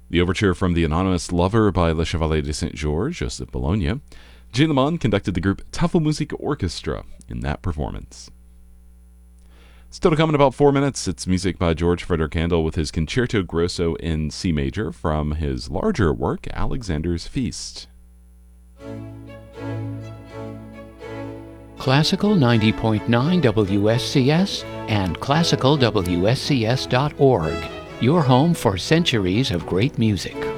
The overture from The Anonymous Lover by Le Chevalier de Saint-Georges, Joseph Bologna. Jay Lemon conducted the group Tafelmusik Orchestra in that performance. Still to come in about 4 minutes, it's music by George Frederick Handel with his Concerto Grosso in C major from his larger work, Alexander's Feast. Classical 90.9 WSCS and classicalwscs.org, your home for centuries of great music.